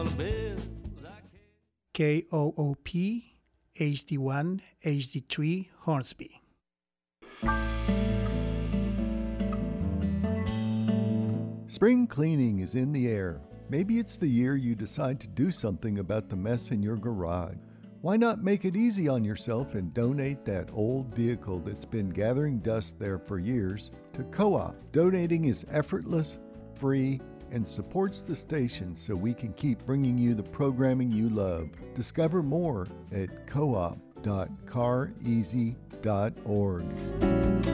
KOOP HD1 HD3 Hornsby. Spring cleaning is in the air. Maybe it's the year you decide to do something about the mess in your garage. Why not make it easy on yourself and donate that old vehicle that's been gathering dust there for years to Co-op? Donating is effortless, free, and supports the station so we can keep bringing you the programming you love. Discover more at coop.careasy.org.